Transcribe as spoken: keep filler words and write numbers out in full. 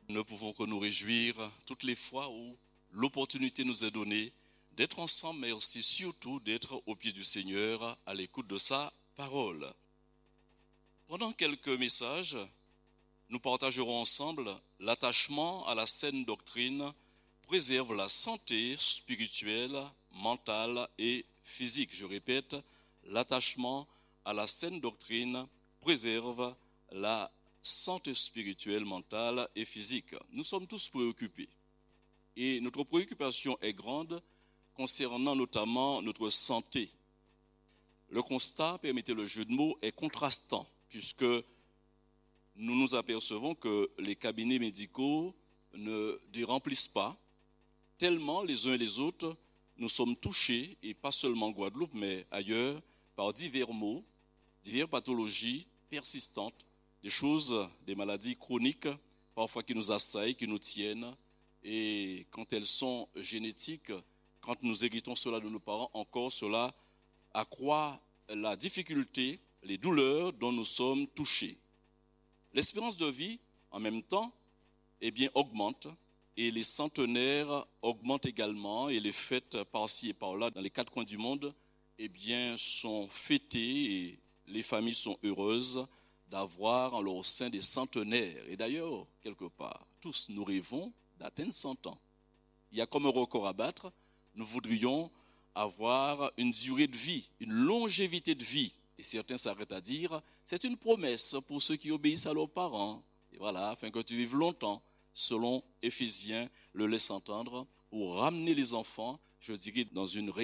Ne pouvons que nous réjouir toutes les fois où l'opportunité nous est donnée d'être ensemble, mais aussi surtout d'être au pied du Seigneur à l'écoute de sa parole. Pendant quelques messages, nous partagerons ensemble l'attachement à la saine doctrine préserve la santé spirituelle, mentale et physique. Je répète, l'attachement à la saine doctrine préserve la santé spirituelle, mentale et physique. Nous sommes tous préoccupés et notre préoccupation est grande concernant notamment notre santé. Le constat, permettez le jeu de mots, est contrastant puisque nous nous apercevons que les cabinets médicaux ne déremplissent pas, tellement les uns et les autres, nous sommes touchés, et pas seulement en Guadeloupe, mais ailleurs, par divers maux, diverses pathologies persistantes, des choses, des maladies chroniques, parfois qui nous assaillent, qui nous tiennent, et quand elles sont génétiques, quand nous héritons cela de nos parents, encore cela accroît la difficulté, les douleurs dont nous sommes touchés. L'espérance de vie, en même temps, eh bien, augmente et les centenaires augmentent également et les fêtes par-ci et par-là dans les quatre coins du monde, eh bien, sont fêtées et les familles sont heureuses d'avoir en leur sein des centenaires. Et d'ailleurs, quelque part, tous nous rêvons d'atteindre cent ans. Il y a comme un record à battre. Nous voudrions avoir une durée de vie, une longévité de vie. Et certains s'arrêtent à dire, c'est une promesse pour ceux qui obéissent à leurs parents. Et voilà, afin que tu vives longtemps, selon Éphésiens le laisse entendre, pour ramener les enfants, je dirais, dans une